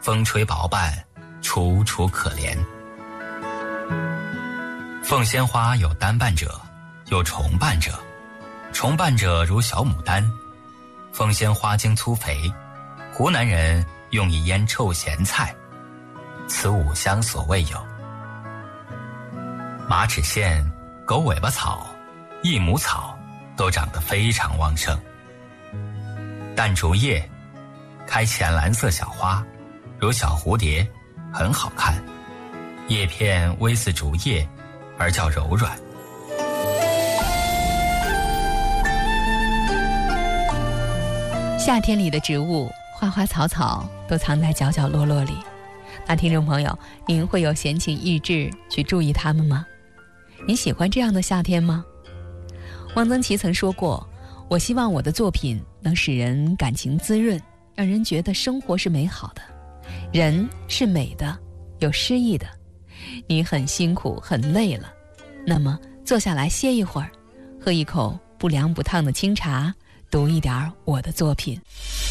风吹薄瓣，楚楚可怜。凤仙花有单瓣者，有重瓣者。重瓣者如小牡丹。凤仙花茎粗肥，湖南人用以腌臭咸菜，此五香所未有。马齿苋、狗尾巴草、益母草都长得非常旺盛。淡竹叶开浅蓝色小花，如小蝴蝶，很好看，叶片微似竹叶，而较柔软。 夏天里的植物，花花草草都藏在角角落落里。那听众朋友，您会有闲情逸致去注意它们吗？你喜欢这样的夏天吗？汪曾祺曾说过，我希望我的作品能使人感情滋润，让人觉得生活是美好的，人是美的，有诗意的。你很辛苦很累了，那么坐下来歇一会儿，喝一口不凉不烫的清茶，读一点我的作品。